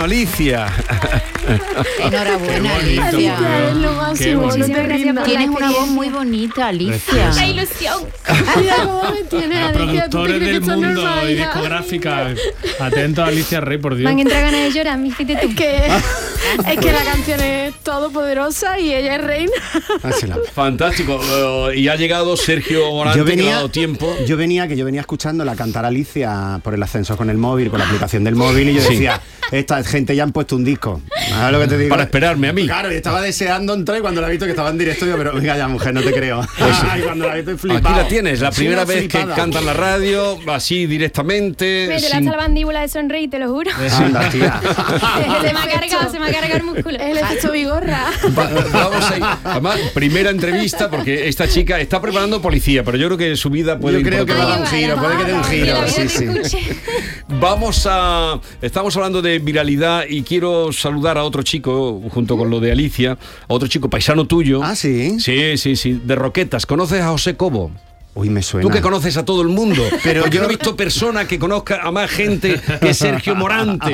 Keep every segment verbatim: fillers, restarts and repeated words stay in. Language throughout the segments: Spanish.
Alicia. Enhorabuena, Alicia. Alicia es lo máximo. Tienes una voz muy bonita, Alicia. La ilusión. Mira cómo me tiene, Los Alicia. productores del mundo y discográfica. Atento a Alicia Rey, por Dios. Me han entrado ganas de llorar, mi fíjate tú. Es que, es que la canción es todopoderosa y ella es reina. Fantástico. Uh, y ha llegado Sergio Morante, Yo venía, que ha dado tiempo. Yo venía, que yo venía escuchándola cantar a Alicia por el ascensor con el móvil, con la aplicación del móvil, y yo Sí. decía, esta gente ya han puesto un disco. ¿Sabes lo que te digo? Para esperarme a mí. Claro, y estaba deseando entrar y cuando la he visto que estaba en directo, digo, pero venga ya, mujer, no te creo. Pues sí. Ay, cuando la he visto he flipado. Aquí la tienes, la Sí, primera una vez flipada. que canta en la radio, así directamente. Me sin- te la mandíbula de sonreír, te lo juro. Anda, tía. se me ha cargado, se me ha cargado el músculo. Es el efecto vigorra. Va- Vamos a ir. Además, primera entrevista, porque esta chica está preparando policía, pero yo creo que su vida puede Yo ir creo por que otro va a lado. dar un giro, puede que dé un giro. Sí, sí. Vamos a... Estamos hablando de viralidad y quiero saludar a otro chico, junto con lo de Alicia, a otro chico paisano tuyo. Ah, ¿sí? Sí, sí, sí, de Roquetas. ¿Conoces a José Cobo? Uy, me suena. Tú que conoces a todo el mundo, Pero porque yo- no he visto persona que conozca a más gente que Sergio Morante.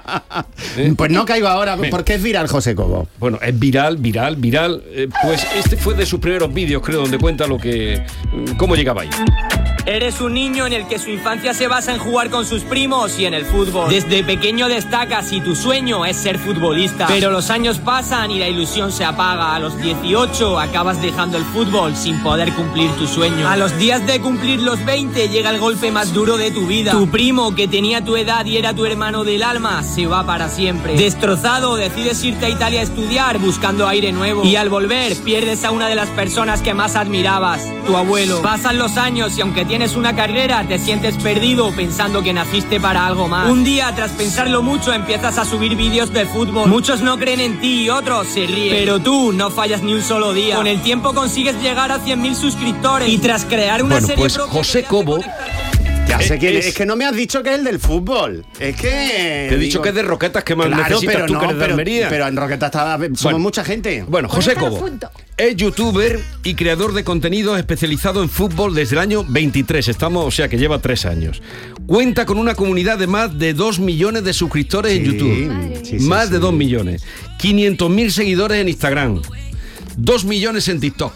¿Eh? Pues no caigo ahora, porque es viral José Cobo. Bueno, es viral, viral, viral. Eh, pues este fue de sus primeros vídeos, creo, donde cuenta lo que... cómo llegaba ahí. Eres un niño en el que su infancia se basa en jugar con sus primos y en el fútbol. Desde pequeño destacas y tu sueño es ser futbolista. Pero los años pasan y la ilusión se apaga. A los dieciocho acabas dejando el fútbol sin poder cumplir tu sueño. A los días de cumplir los veinte llega el golpe más duro de tu vida. Tu primo, que tenía tu edad y era tu hermano del alma, se va para siempre. Destrozado, decides irte a Italia a estudiar buscando aire nuevo. Y al volver pierdes a una de las personas que más admirabas, tu abuelo. Pasan los años y aunque tienes una carrera, te sientes perdido pensando que naciste para algo más. Un día, tras pensarlo mucho, empiezas a subir vídeos de fútbol. Muchos no creen en ti y otros se ríen. Pero tú no fallas ni un solo día. Con el tiempo consigues llegar a cien mil suscriptores. Y tras crear una Bueno, serie pues propia José que te hace Cobo... conectar- Ya sé quién es. es- Es que no me has dicho que es el del fútbol. Es que... Te he dicho digo- que es de Roquetas, que más Claro, necesitas pero tú no, que eres de pero, Almería. pero en Roquetas estaba, somos Bueno. mucha gente. Bueno, José Conéctalo Cobo juntos. es youtuber y creador de contenidos especializado en fútbol desde el año veintitrés. Estamos, o sea, que lleva tres años. Cuenta con una comunidad de más de dos millones de suscriptores en Sí, YouTube. sí, sí, más sí. de dos millones. quinientos mil seguidores en Instagram. dos millones en TikTok.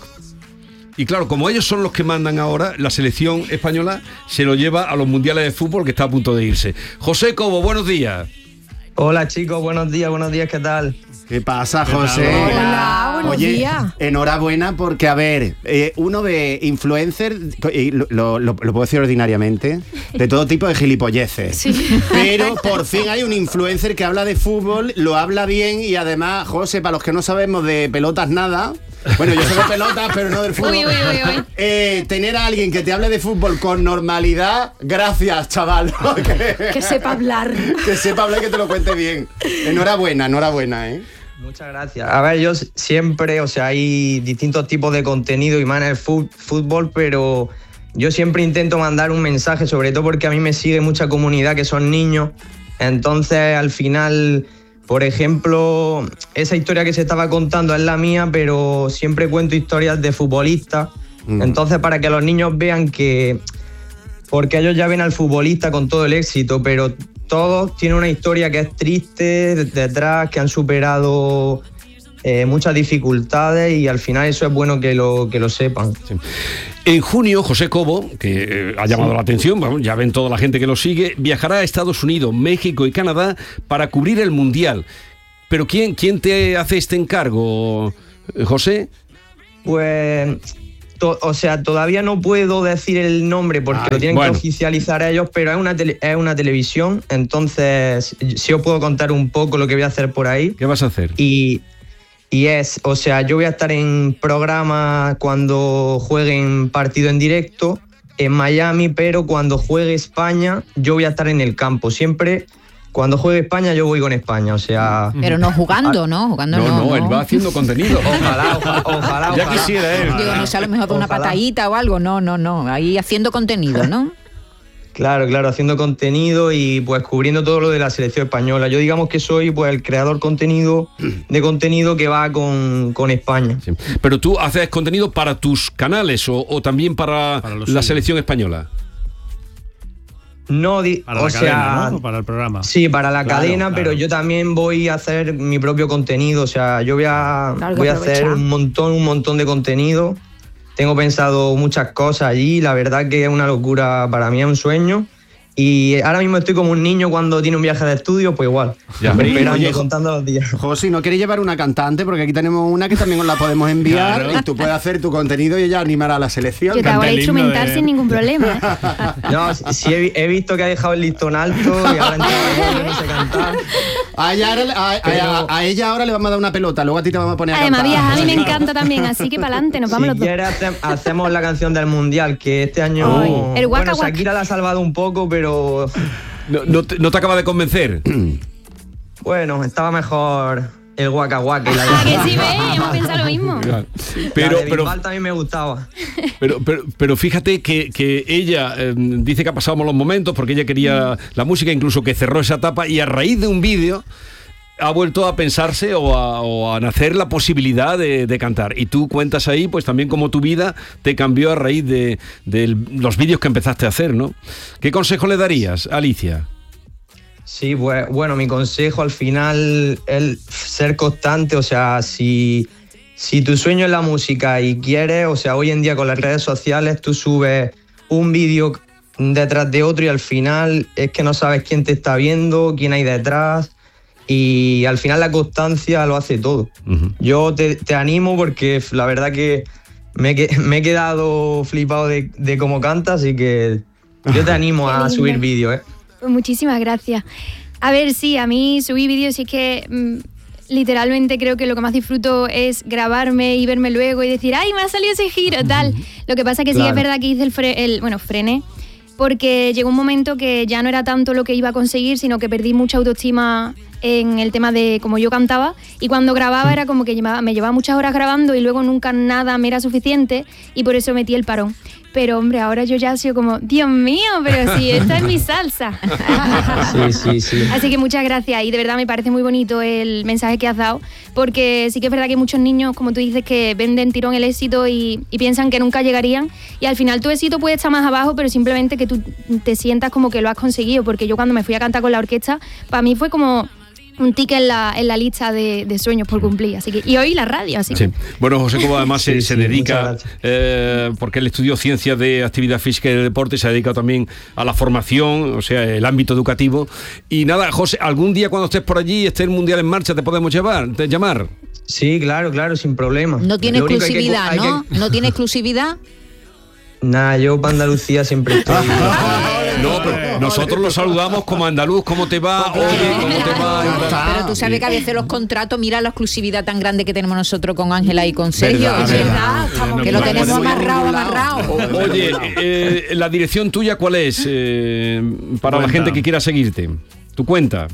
Y claro, como ellos son los que mandan ahora, la selección española se lo lleva a los mundiales de fútbol que está a punto de irse. José Cobo, buenos días. Hola chicos, buenos días, buenos días, ¿qué tal? ¿Qué pasa, José? Hola, buenos Oye, días. enhorabuena porque, a ver, eh, uno ve influencer, y lo, lo- lo puedo decir ordinariamente, de todo tipo de gilipolleces. Sí. Pero por fin hay un influencer que habla de fútbol, lo habla bien y además, José, para los que no sabemos de pelotas nada... Bueno, yo sé de pelotas, pero no del fútbol. Uy, uy, uy, uy. Eh, tener a alguien que te hable de fútbol con normalidad, gracias, chaval. que, Que sepa hablar. que sepa hablar y que te lo cuente bien. Enhorabuena, enhorabuena, ¿eh? Muchas gracias. A ver, yo s- siempre, o sea, hay distintos tipos de contenido y más en el fu- fútbol, pero yo siempre intento mandar un mensaje, sobre todo porque a mí me sigue mucha comunidad que son niños. Entonces, al final, por ejemplo, esa historia que se estaba contando es la mía, pero siempre cuento historias de futbolistas. Mm. Entonces, para que los niños vean que... Porque ellos ya ven al futbolista con todo el éxito, pero todos tienen una historia que es triste de- detrás, que han superado eh, muchas dificultades y al final eso es bueno que lo, que lo sepan. En junio, José Cobo, que eh, ha llamado la atención, vamos, ya ven toda la gente que lo sigue, viajará a Estados Unidos, México y Canadá para cubrir el Mundial. Pero ¿quién, quién te hace este encargo, eh, José? Pues, to- o sea, todavía no puedo decir el nombre porque Ay, lo tienen bueno. que oficializar ellos, pero es una, tele- es una televisión, entonces sí os puedo contar un poco lo que voy a hacer por ahí. ¿Qué vas a hacer? Y, y es, o sea, yo voy a estar en programa cuando jueguen partido en directo en Miami, pero cuando juegue España yo voy a estar en el campo. Siempre cuando juegue España yo voy con España, o sea... Pero no jugando, ¿no? Jugando No, no. no, él va haciendo contenido. Ojalá, ojalá, ojalá. Ya ojalá. quisiera él. Digo, no sé, a lo mejor de una Ojalá. patadita o algo. No, no, no. Ahí haciendo contenido, ¿no? Claro, claro, haciendo contenido y pues cubriendo todo lo de la selección española. Yo digamos que soy pues el creador contenido de contenido que va con, con España. Sí. Pero tú haces contenido para tus canales o, o también para, Para los la suyos. selección española. No, di- Para o la sea, cadena, ¿no? O para el programa. Sí, para la Claro, cadena, claro. pero yo también voy a hacer mi propio contenido. O sea, yo voy a, Claro que voy a aprovechar. hacer un montón, un montón de contenido. Tengo pensado muchas cosas allí. La verdad que es una locura para mí, es un sueño. Y ahora mismo estoy como un niño cuando tiene un viaje de estudio, pues igual. Ya. Esperando, Oye, contando los días. José, ¿no queréis llevar una cantante? Porque aquí tenemos una que también os la podemos enviar Claro. y tú puedes hacer tu contenido y ella animará a la selección. Yo te hago Canta la el himno instrumental de- sin ningún problema. ¿eh? No, sí he, vi- he visto que ha dejado el listón alto y ahora entraba yo, no sé cantar. A ella, ahora- a, a- Pero- a- a ella ahora le vamos a dar una pelota, luego a ti te vamos a poner a Además, cantar. viajar a mí me encanta también, así que para adelante, nos vamos Si los dos. quieres hace- hacemos la canción del mundial, que este año Ay, el Waka bueno, Waka. Shakira la ha salvado un poco, pero No, no te, no te acaba de convencer. bueno, estaba mejor el Waka Waka y la Ah, que sí, ve, hemos pensado lo mismo. Pero, la de pero, Bisbal también me gustaba. pero, pero, pero fíjate que, que ella eh, dice que ha pasado malos momentos porque ella quería la música, incluso que cerró esa etapa y a raíz de un vídeo ha vuelto a pensarse o a, o a nacer la posibilidad de, de cantar. Y tú cuentas ahí, pues también cómo tu vida te cambió a raíz de, de los vídeos que empezaste a hacer, ¿no? ¿Qué consejo le darías, Alicia? Sí, pues bueno, mi consejo al final es ser constante, o sea, si, si tu sueño es la música y quieres, o sea, hoy en día con las redes sociales tú subes un vídeo detrás de otro y al final es que no sabes quién te está viendo, quién hay detrás y al final la constancia lo hace todo. Uh-huh. Yo te, te animo porque la verdad que me, he que- me he quedado flipado de, de cómo cantas, así que yo te animo Qué a lindo. subir vídeos, ¿eh? Pues muchísimas gracias. A ver, sí, a mí subí vídeos y es que mm, literalmente creo que lo que más disfruto es grabarme y verme luego y decir, ¡ay, me ha salido ese giro! Tal. Lo que pasa que sí Claro. es verdad que hice el, fre- el bueno, frené, porque llegó un momento que ya no era tanto lo que iba a conseguir, sino que perdí mucha autoestima en el tema de cómo yo cantaba y cuando grababa era como que llevaba, me llevaba muchas horas grabando y luego nunca nada me era suficiente y por eso metí el parón. Pero hombre, ahora yo ya he sido como, Dios mío, pero si esta es mi salsa. Sí, sí, sí. Así que muchas gracias y de verdad me parece muy bonito el mensaje que has dado porque sí que es verdad que hay muchos niños, como tú dices, que venden tirón el éxito y, y piensan que nunca llegarían y al final tu éxito puede estar más abajo, pero simplemente que tú te sientas como que lo has conseguido, porque yo cuando me fui a cantar con la orquesta, para mí fue como un ticket en la, en la lista de, de sueños por cumplir. Así que, y hoy la radio, así Sí. que. Bueno, José Cobo además se, Sí, se sí, dedica, muchas gracias. eh, porque él estudió ciencias de actividad física y de deporte, se ha dedicado también a la formación, o sea, el ámbito educativo. Y nada, José, algún día cuando estés por allí, esté el Mundial en marcha, te podemos llevar, te llamar. Sí, claro, claro, sin problema. No tiene Lo único hay que- exclusividad, hay que- ¿no? No tiene exclusividad. Nada, yo para Andalucía siempre estoy. No, pero nosotros lo saludamos como andaluz, ¿cómo te va? Oye, ¿cómo te va? Pero tú sabes que a veces los contratos, mira la exclusividad tan grande que tenemos nosotros con Ángela y con Sergio, Verdad, es verdad. verdad, Estamos- que lo Muy tenemos muy amarrado, vinculado. amarrado. Oye, eh, la dirección tuya, ¿cuál es? Eh, para la Cuenta. gente que quiera seguirte. Tu cuenta.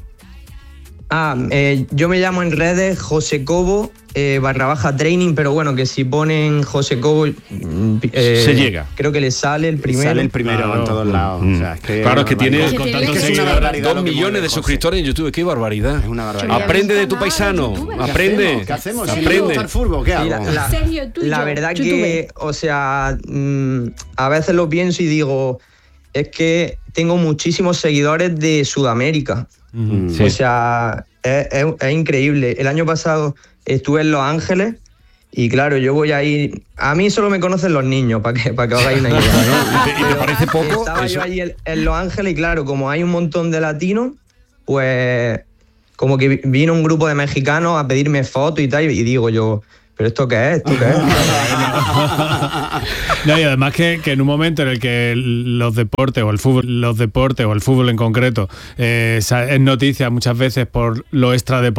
Ah, eh, yo me llamo en redes José Cobo eh, barra baja training, pero bueno, que si ponen José Cobo mm, eh, Se llega. Creo que le sale el primero. Sale el primero Claro. en todos lados. Mm. O sea, es que Claro, es que tiene- es Con que tantos tiene- es una seguidores. barbaridad Dos lo que millones mueve de José. suscriptores en YouTube, qué barbaridad. Es una barbaridad. Aprende de tu paisano, ¿Qué aprende. hacemos? ¿Qué hacemos? Si no me Aprende. gusta el fútbol, ¿qué Sí, hago? la, la- Sergio, tú y la yo, verdad YouTube. que, o sea, mm, a veces lo pienso y digo, es que tengo muchísimos seguidores de Sudamérica. Sí. O sea, es, es- es increíble. El año pasado estuve en Los Ángeles y claro, yo voy a ir... A mí solo me conocen los niños, para que, para que os hagáis una idea. ¿Y te, y te parece poco? Estaba Eso- yo allí en, en Los Ángeles y claro, como hay un montón de latinos, pues como que vi- vino un grupo de mexicanos a pedirme fotos y tal y digo yo, ¿pero esto qué es? ¿Esto qué es? No, y además que, que en un momento en el que los deportes o el fútbol, los deportes o el fútbol en concreto eh, sa- es noticia muchas veces por lo extradeportivo